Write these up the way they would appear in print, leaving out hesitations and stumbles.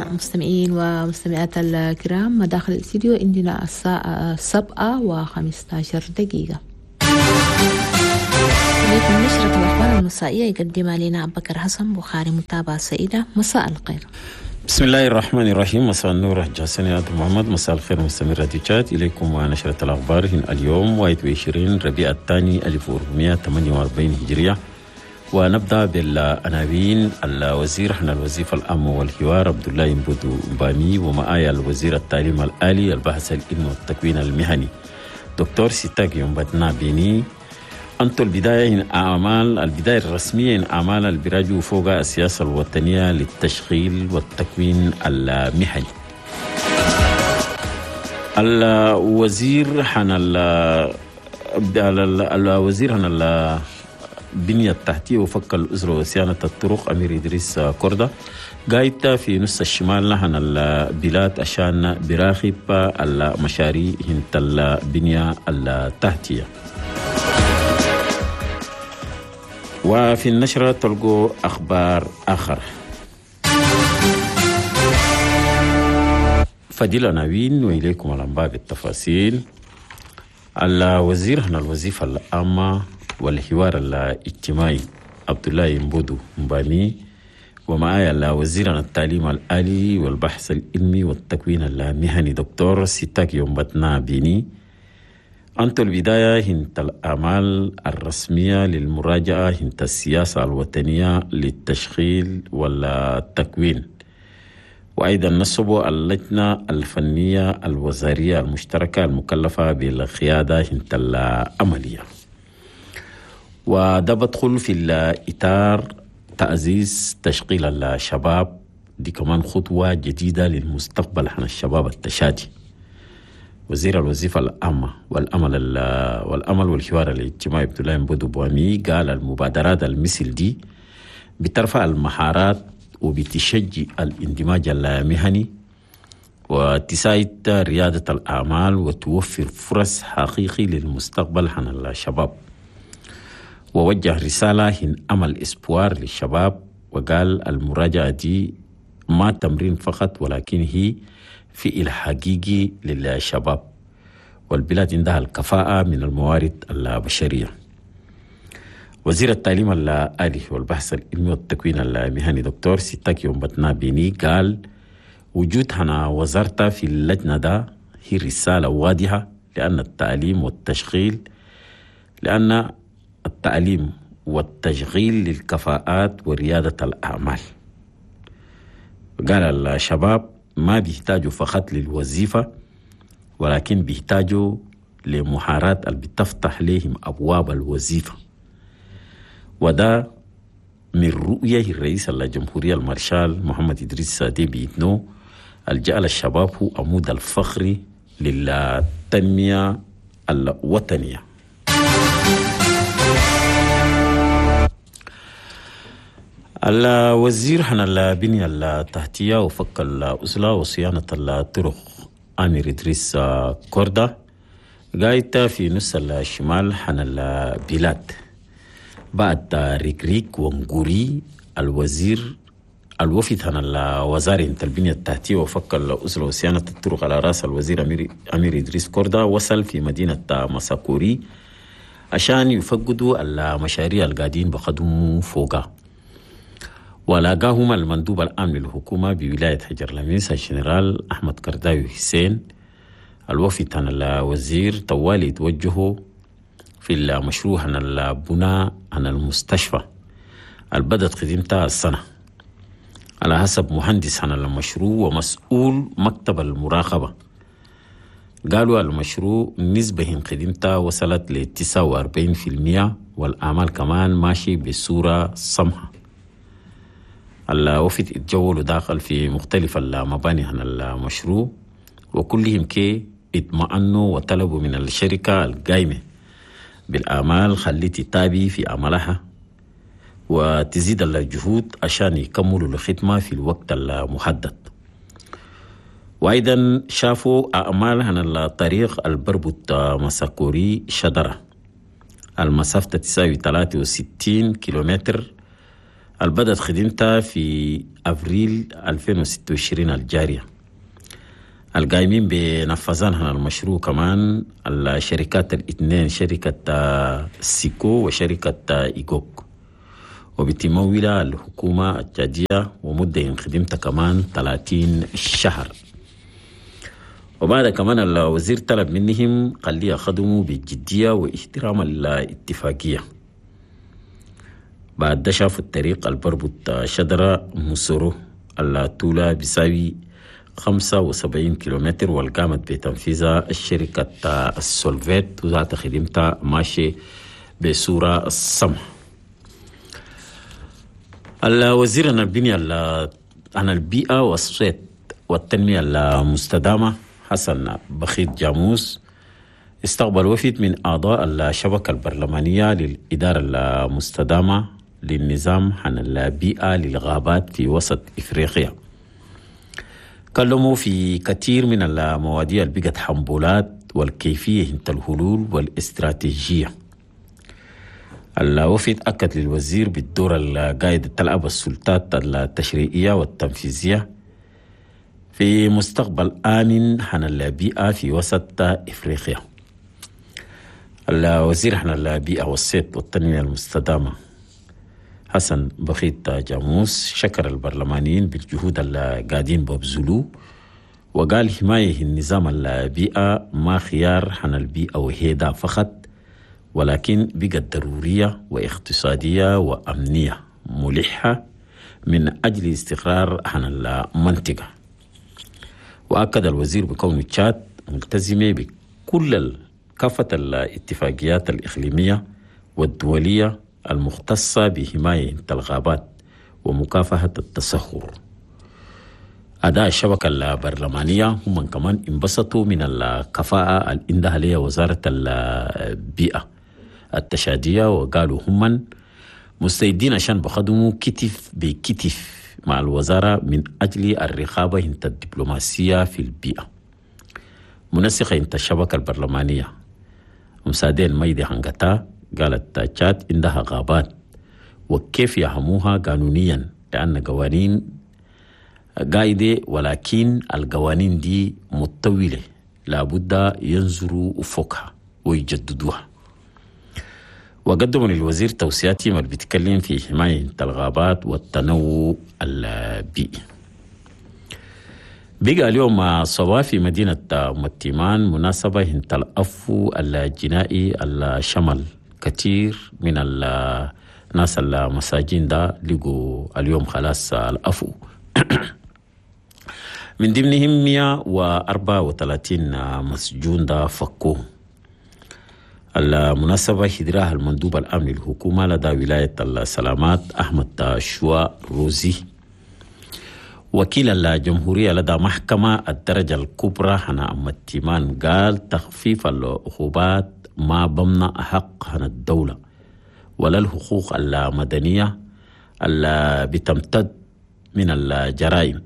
مستمعين ومستمعات الكرام، مداخل الاستديو عندنا الساعة 7:15. إليكم نشرة الأخبار المسائية يقدمها لنا أبو بكر حسن بخاري. متابعة سعيدة. مساء الخير. بسم الله الرحمن الرحيم. مساء النور. جاسني عبد محمد. مساء الخير مستمر راديوشات. إليكم ونشرة الأخبار اليوم 21 ربيع الثاني 1448 هجرية. ونبدأ بالعناوين. الوزير حنا الوظيفة العامة والحوار عبد الله مبودو مبامي، ومعايا الوزير التعليم الآلي البحث العلمي والتكوين المهني دكتور سيتاك يومبتنا بيني. أنتو البداية الرسمية إن أعمال البراج فوق السياسة الوطنية للتشغيل والتكوين المهني. الوزير حنا البنية التحتية وفك الأسرة وصيانة الطرق أمير إدريس كوردا قايت في نص الشمال نحن البلاد عشان براخب المشاريع هنت البنية التحتية. وفي النشرة تلقوا أخبار آخر. فدي العناوين وإليكم الأنباء بالتفاصيل. الوزير هنا الوظيفة العامة والحوار الاجتماعي عبد الله مبودو مبامي، ومعايا وزير التعليم الآلي والبحث العلمي والتكوين المهني دكتور سيتاك يومبتنا بيني. أنتو البداية هنت الأعمال الرسمية للمراجعة هنت السياسة الوطنية للتشغيل والتكوين، وأيضا نصبوا اللجنة الفنية الوزارية المشتركة المكلفة بالقيادة هنت العملية. وده بدخل في الإطار تعزيز تشغيل الشباب. دي كمان خطوة جديدة للمستقبل عن الشباب التشادي. وزير الوظيفة العامة والأمل والحوار الاجتماعي عبد الله مبودو مبامي قال المبادرات المثل دي بترفع المهارات وبتشجع الاندماج المهني وتساعد ريادة الأعمال وتوفر فرص حقيقي للمستقبل عن الشباب. ووجه رسالة هن أمل إسبوار للشباب، وقال المراجعة دي ما تمرين فقط ولكن هي فعل حقيقي للشباب، والبلاد عندها الكفاءة من الموارد البشرية. وزير التعليم الآلي والبحث العلمي والتكوين المهني دكتور سيتاك يومبتنا بيني قال وجود هنا وزارته في اللجنة ده هي رسالة واضحة لأن التعليم والتشغيل للكفاءات وريادة الأعمال. قال الشباب ما بيحتاجوا فقط للوظيفة ولكن بيحتاجوا لمهارات اللي بتفتح لهم أبواب الوظيفة. وده من رؤية الرئيس الجمهورية المارشال محمد إدريس ديبي إتنو الجعل الشباب هو عمود الفخري للتنمية الوطنية. الوزير حنا البنية التحتية وفك الأسرة وصيانة الطرق أمير إدريس كوردا قايت في نص الشمال حنا البلاد بعد ريك ونقوري. الوزير الوفد حنا الوزارة البنية التحتية وفك الأسرة وصيانة الطرق على رأس الوزير أمير إدريس كوردا وصل في مدينة مساكوري عشان يفقدوا المشاريع القاعدين بقدموا فوقها. ولاقاهم المندوب العام للحكومة بولاية حجر لميس الجنرال أحمد كرداوي حسين. الوفد عن الوزير طوالي توجهوا في المشروع عن البناء عن المستشفى البدت خدمتها السنة على حسب مهندس عن المشروع ومسؤول مكتب المراقبة. قالوا المشروع نسبة خدمتها وصلت ل 49% والأعمال كمان ماشي بصورة سمحة. الوفد اتجولوا داخل في مختلف المباني عن المشروع وكلهم اطمأنوا وطلبوا من الشركة القائمة بالأعمال خلي تتابي في عملها وتزيد الجهود عشان يكملوا الخدمة في الوقت المحدد. وأيضا شافوا أعمال عن الطريق البربط مساكوري شدرة المسافة تساوي 63 كيلومتر بدأت خدمتها في أبريل 2026 الجارية. القايمين بنفذانها المشروع كمان الشركات الاثنين، شركة سيكو وشركة إيجوك، وبتمولها الحكومة التشادية، ومدة خدمتها كمان 30 شهر. وبعد كمان الوزير طلب منهم قال يخدموا بجدية واحترام الاتفاقية. بعد ده شافوا الطريق البربط شدرة مسورو الطولة بيساوي 75 كيلومتر، والقامت بتنفيذها الشركة السولفيت، وذات خدمتها ماشي بصورة السمح. الوزير عن البيئة والصيد والتنمية المستدامة حسن بخيت جاموس استقبل وفد من أعضاء الشبكة البرلمانية للإدارة المستدامة للنظام عن البيئة للغابات في وسط إفريقيا. كلموا في كثير من المواضيع اللي بقت حنبولات والكيفية انت الحلول والاستراتيجية. الوفد أكد للوزير بالدور القائد تلعب السلطات التشريعية والتنفيذية في مستقبل آمن عن البيئة في وسط إفريقيا. الوزير عن البيئة والصيد والتنمية المستدامة حسن بخيت جاموس شكر البرلمانيين بالجهود اللي قاعدين ببذلوه، وقال حماية النظام البيئة ما خيار عن البيئة وهيدا فقط، ولكن بقت ضرورية واقتصادية وأمنية ملحة من أجل استقرار عن المنطقة. وأكد الوزير بكون تشاد ملتزمة بكل كافة الاتفاقيات الإقليمية والدولية المختصة بحماية الغابات ومكافحة التصحر. أداء الشبكة البرلمانية هم كمان انبسطوا من الكفاءة اللي عندها لها وزارة البيئة التشادية، وقالوا هم مستعدين عشان بخدموا كتف بكتف مع الوزارة من أجل الرقابة انت الدبلوماسية في البيئة. منسقة انت الشبكة البرلمانية مسادين ميدي هنغتا قالت تشاد عندها غابات وكيف يهموها قانونيا، لأن قوانين قايدة، ولكن القوانين دي متطولة لابد ينظروا فوقها ويجددوها. وقدموا للوزير توصياتهم اللي بتتكلم في حماية الغابات والتنوع البيئي. بقى اليوم صباح في مدينة متيمان مناسبة انت الأفو الجنائي الشمل كتير من الناس المساجين ده لقوا اليوم خلاص الأفو من ضمنهم 134 مسجون ده فكوه. المناسبة حضرها المندوب الأمن الحكومة لدى ولاية السلامات أحمد شوا روزي، وكيل الجمهورية لدى محكمة الدرجة الكبرى هنا متيمان، قال تخفيف العقوبات ما ضمن حق عن الدولة ولا الحقوق المدنية اللي بتمتد من الجرائم.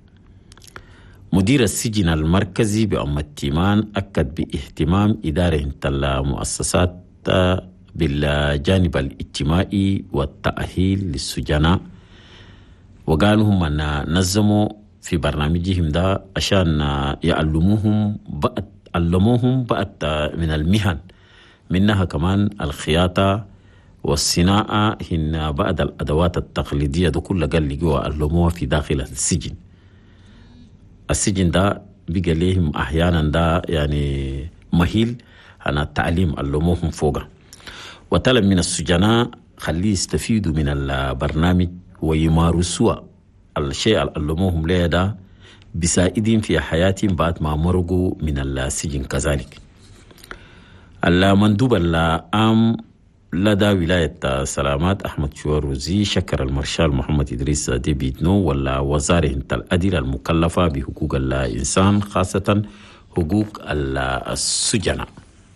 مدير السجن المركزي بأم التيمان أكد باهتمام إدارة المؤسسات بالجانب الاجتماعي والتأهيل للسجناء، وقالوا هم أن نظموا في برنامجهم ده عشان يعلموهم بقت من المهن، منها كمان الخياطة والصناعة، هن بعض الأدوات التقليدية دو كل قال لقوا علموها في داخل السجن. السجن ده بقى لهم أحيانا ده يعني مهيل عن التعليم علموهم فوقه، وطلب من السجناء خليه يستفيدوا من البرنامج ويمارسوا الشيء اللي علموهم ليه ده بيساعدهم في حياتهم بعد ما مرقوا من السجن. كذلك المندوب العام لدى ولاية سلامات أحمد شوروزي شكر المارشال محمد إدريس ديبيتنو والوزارة الأدلة المكلفة بحقوق الإنسان خاصة حقوق السجناء.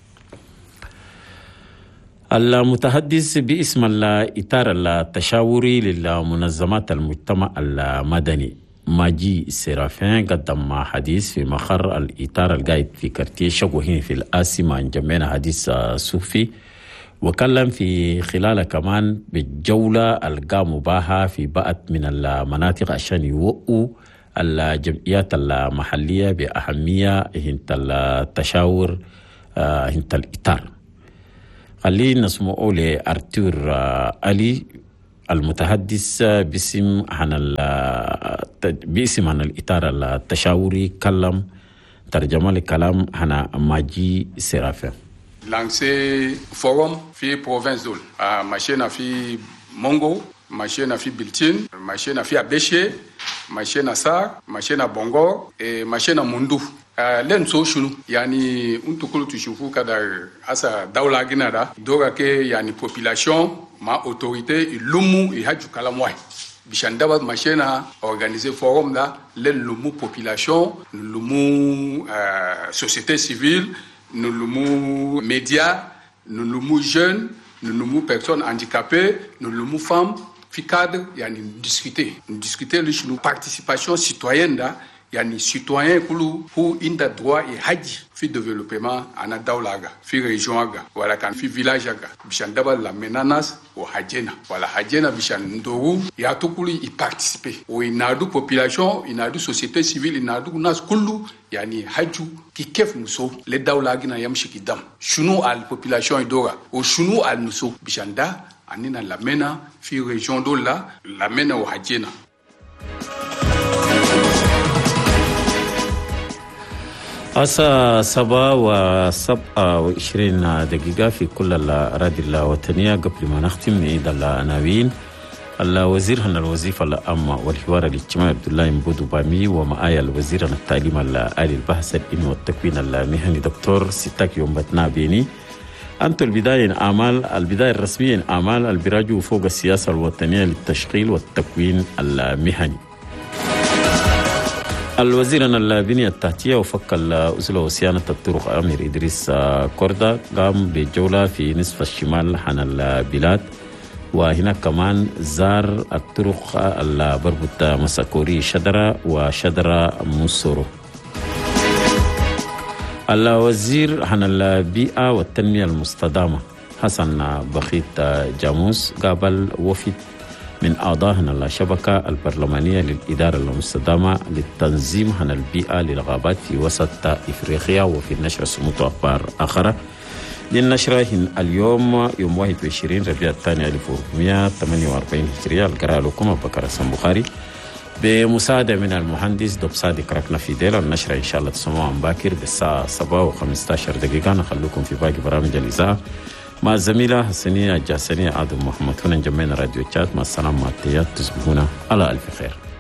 المتحدث باسم الإطار التشاوري للمنظمات المجتمع المدني ماجي سيرافين قدم حديث في مقر الإطار القائد في كارتيه شقوهين في الآسي مع جمعنا حديث صوفي، وكلم في خلال كمان بالجولة القاموا بها في بأت من المناطق عشان يوقوا الجمعيات المحلية بأهمية هنت التشاور هنت الإطار. خلينا نسمعوا لأرتور علي المتحدث باسم عن الإطار التشاوري، كلم ترجمة لكلام عن ماجي سرافة. lancé forum في province دول ماشينا في مونغو، ماشينا في بلتين، ماشينا في أبيشي، ماشينا سار، ماشينا بونغور، ماشينا موندو. لين سو شنو يعني انتو كلوا تشوفوا كذا أسا دولة جنرا دورا كي يعني population ما autorité lumu يهجو كلام واحد بيشان دابا ماشينا organiser forum دا لين lumu population lumu société civile nous nous médias, nous nous jeunes, nous nous personnes handicapées, nous nous femmes, fi cadre, yani discuter le participation citoyenne da, yani citoyen pour inda droit et haji fi développement ana daulaga, fi région aga, wala kan fi village aga, bishan daba la menanas o hajena, wala hajena bishan ndoru ya tukulu y participer. O inadu population, inadu société civile, inadu nas kulu yani haju ki kef muso le daulaga na yamshi kidam. Shunu al population idora, o shunu al muso bishanda anina la mena fi région dola, la mena o hajena. أسا 27 دقيقة في كل الأراضي الوطنية. قبل ما نختم نعيد العناوين. الوزير هن الوظيفة العامة والحوار الاجتماعي عبد الله مبودو بامي، ومعايا الوزير عن التعليم الآلي البحث العلمي والتكوين المهني دكتور ستاك يوم بتنا بيني. أنتم البداية الرسمية أعمال البراجو فوق السياسة الوطنية للتشغيل والتكوين المهني. الوزير عن البنية التحتية وفك الأسلة وصيانة الطرق أمير إدريس كوردا قام بجولة في نصف الشمال عن البلاد، وهناك كمان زار الطرق البربط مساكوري شدرة وشدرة موسورو. الوزير عن البيئة والتنمية المستدامة حسن بخيت جاموس قابل وفد من أعضاء الشبكة البرلمانية للإدارة المستدامة للتنظيم عن البيئة للغابات في وسط إفريقيا، وفي النشر سموت أخبار آخرة. للنشرة اليوم يوم 21 ربيع الثاني 1448 هجرية. القراءة لكم أبو بكر حسن بخاري بمساعدة من المهندس دب صادق ركنا فيديل. النشرة إن شاء الله تسمعوا عن باكر بالساعة 7:15 دقيقة. نخلوكم في باقي برامج الإذاعة مع الزميلة حسنية الجاسنية آدم محمد. هنا جمعنا راديو تشات. مع السلامة، تصبحون على ألف خير.